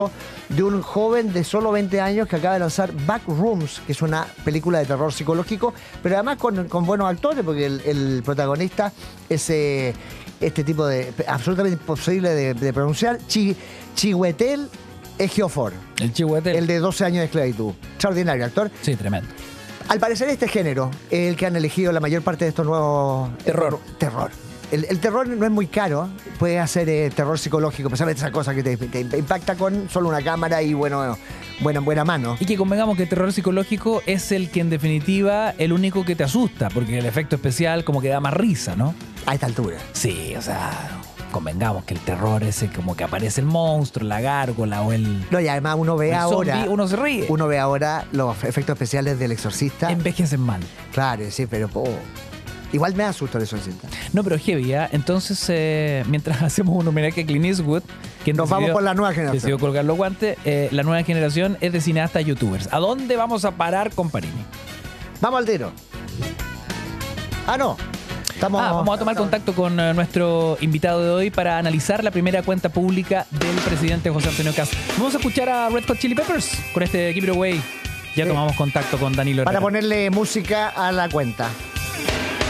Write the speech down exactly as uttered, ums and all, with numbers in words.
de un joven de solo veinte años que acaba de lanzar Backrooms, que es una película de terror psicológico, pero además con, con buenos actores, porque el, el protagonista es eh, este tipo de, absolutamente imposible de, de pronunciar, Chi, Chiwetel Ejiofor. El Chiwetel. El de doce años de esclavitud. Extraordinario actor. Sí, tremendo. Al parecer este género es el que han elegido la mayor parte de estos nuevos... Terror. Terror. El, el terror no es muy caro, puede hacer eh, terror psicológico, precisamente esa cosa que te, te impacta con solo una cámara y bueno, buena, buena mano. Y que convengamos que el terror psicológico es el que en definitiva el único que te asusta, porque el efecto especial como que da más risa, ¿no? A esta altura. Sí, o sea, convengamos que el terror ese como que aparece el monstruo, la gárgola o el... No, y además uno ve el ahora... zombie, uno se ríe. Uno ve ahora los efectos especiales del Exorcista. Envejecen mal. Claro, sí, pero... Oh. Igual me asusta el Exorcista. No, pero heavy, ¿ya? Entonces, eh, mientras hacemos un homenaje a Clint Eastwood, quien nos decidió, vamos por la nueva generación. Decidió colgar los guantes, eh, la nueva generación es de cineastas youtubers. ¿A dónde vamos a parar con Parini? Vamos al tiro. Ah, no. Estamos, ah, vamos a tomar estamos. contacto con uh, nuestro invitado de hoy para analizar la primera cuenta pública del presidente José Antonio Cast. Vamos a escuchar a Red Hot Chili Peppers con este Give It Away. Ya sí. tomamos contacto con Danilo Herrera. Para ponerle música a la cuenta.